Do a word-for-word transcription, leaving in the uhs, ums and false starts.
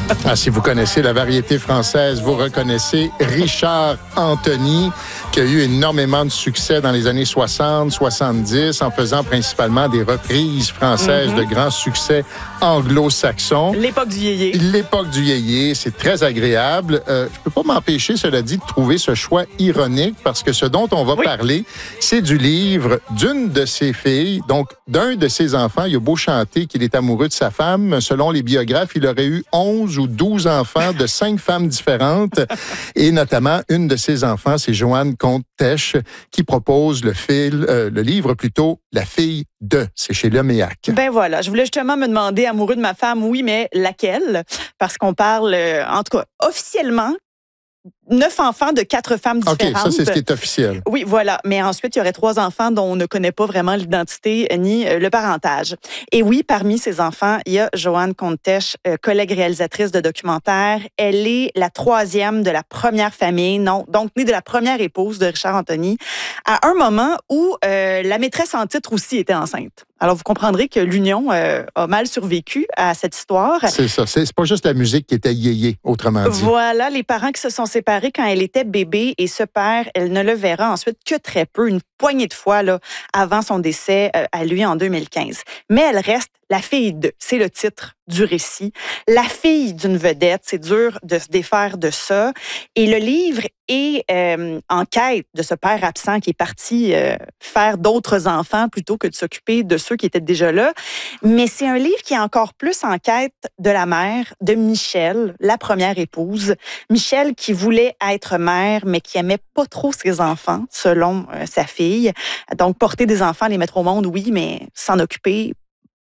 Ah, si vous connaissez la variété française, vous reconnaissez Richard Anthony, qui a eu énormément de succès dans les années soixante, soixante-dix, en faisant principalement des reprises françaises mm-hmm. de grands succès anglo-saxons. L'époque du yéyé. L'époque du yéyé, c'est très agréable. Euh, je peux pas m'empêcher, cela dit, de trouver ce choix ironique, parce que ce dont on va oui. parler, c'est du livre d'une de ses filles, donc d'un de ses enfants. Il a beau chanter qu'il est amoureux de sa femme, selon les biographes, il aurait eu onze ou douze enfants de cinq femmes différentes. Et notamment, une de ses enfants, c'est Joanne Comte-Tesch, qui propose le, fil, euh, le livre plutôt « La fille de ». C'est chez Leméac. Ben voilà, je voulais justement me demander, amoureux de ma femme, oui, mais laquelle? Parce qu'on parle, euh, en tout cas, officiellement, neuf enfants de quatre femmes différentes. OK, ça, c'est ce qui est officiel. Oui, voilà. Mais ensuite, il y aurait trois enfants dont on ne connaît pas vraiment l'identité ni le parentage. Et oui, parmi ces enfants, il y a Joanne Comte-Tesch, collègue réalisatrice de documentaires. Elle est la troisième de la première famille, non, donc née de la première épouse de Richard Anthony, à un moment où euh, la maîtresse en titre aussi était enceinte. Alors, vous comprendrez que l'union euh, a mal survécu à cette histoire. C'est ça. C'est, c'est pas juste la musique qui était yéyé, autrement dit. Voilà, les parents qui se sont séparés quand elle était bébé, et ce père, elle ne le verra ensuite que très peu, une poignée de fois là, avant son décès euh, à lui en deux mille quinze. Mais elle reste la fille de, c'est le titre du récit. La fille d'une vedette, c'est dur de se défaire de ça. Et le livre est euh, en quête de ce père absent qui est parti euh, faire d'autres enfants plutôt que de s'occuper de ceux qui étaient déjà là. Mais c'est un livre qui est encore plus en quête de la mère, de Michel, la première épouse. Michel qui voulait être mère, mais qui aimait pas trop ses enfants, selon euh, sa fille. Donc, porter des enfants, les mettre au monde, oui, mais s'en occuper,